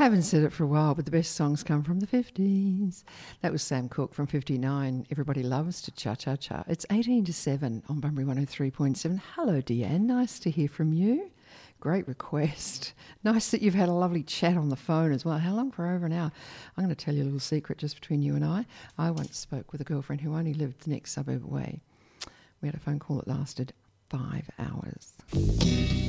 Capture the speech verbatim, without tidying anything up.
Haven't said it for a while, but the best songs come from the fifties. That was Sam Cooke from fifty-nine. Everybody loves to cha-cha-cha. It's eighteen to seven on Bunbury one oh three point seven. Hello, Deanne. Nice to hear from you. Great request. Nice that you've had a lovely chat on the phone as well. How long? For over an hour. I'm going to tell you a little secret just between you and I. I once spoke with a girlfriend who only lived the next suburb away. We had a phone call that lasted five hours.